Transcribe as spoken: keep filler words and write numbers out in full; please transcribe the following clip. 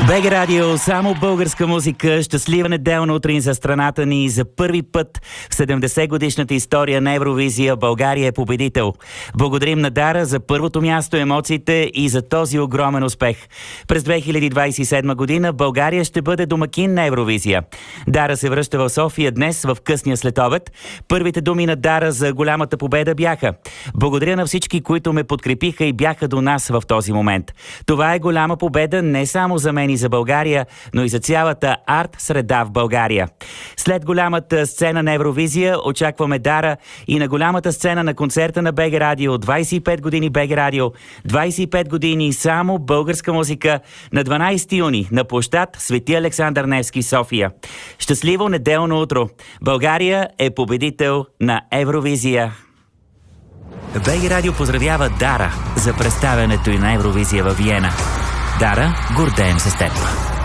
БГ Радио, само българска музика. Щастлива неделна утрин за страната ни. За първи път в седемдесет годишната история на Евровизия България е победител. Благодарим на Дара за първото място, емоциите и за този огромен успех. През две хиляди двадесет и седма година България ще бъде домакин на Евровизия. Дара се връща в София днес в късния следобед. Първите думи на Дара за голямата победа бяха: благодаря на всички, които ме подкрепиха и бяха до нас в този момент. Това е голяма победа не само за мен и за България, но и за цялата арт среда в България. След голямата сцена на Евровизия очакваме Дара и на голямата сцена на концерта на БГ Радио. двадесет и пет години БГ Радио, двадесет и пет години само българска музика на дванадесети юни на площад Свети Александър Невски, София. Щастливо неделно утро! България е победител на Евровизия. БГ Радио поздравява Дара за представянето и на Евровизия във Виена. Дара, гордеем се с теб!